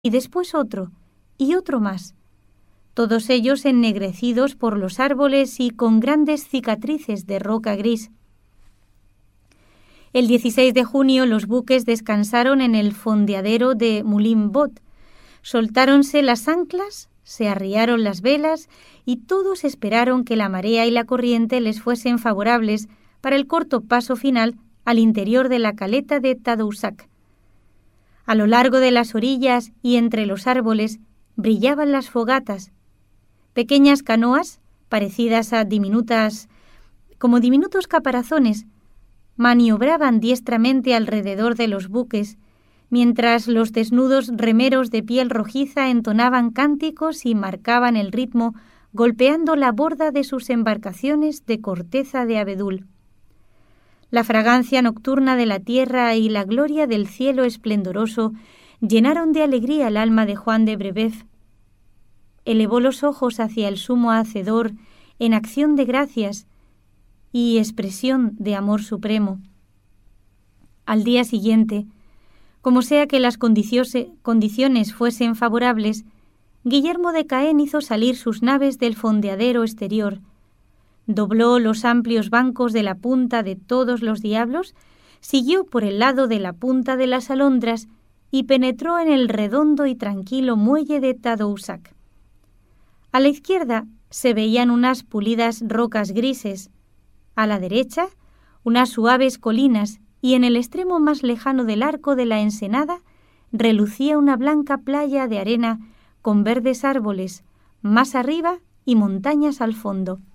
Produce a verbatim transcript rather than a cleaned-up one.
y después otro, y otro más, todos ellos ennegrecidos por los árboles y con grandes cicatrices de roca gris. El dieciséis de junio los buques descansaron en el fondeadero de Moulin Bot, soltáronse las anclas, se arriaron las velas y todos esperaron que la marea y la corriente les fuesen favorables para el corto paso final al interior de la caleta de Tadoussac. A lo largo de las orillas y entre los árboles brillaban las fogatas, pequeñas canoas parecidas a diminutas, como diminutos caparazones, maniobraban diestramente alrededor de los buques, mientras los desnudos remeros de piel rojiza entonaban cánticos y marcaban el ritmo golpeando la borda de sus embarcaciones de corteza de abedul. La fragancia nocturna de la tierra y la gloria del cielo esplendoroso llenaron de alegría el alma de Juan de Brébeuf. Elevó los ojos hacia el sumo hacedor en acción de gracias y expresión de amor supremo. Al día siguiente, como sea que las condiciones fuesen favorables, Guillermo de Caen hizo salir sus naves del fondeadero exterior, dobló los amplios bancos de la punta de Todos los Diablos, siguió por el lado de la punta de las Alondras y penetró en el redondo y tranquilo muelle de Tadoussac. A la izquierda se veían unas pulidas rocas grises, a la derecha unas suaves colinas y en el extremo más lejano del arco de la ensenada relucía una blanca playa de arena con verdes árboles, más arriba y montañas al fondo.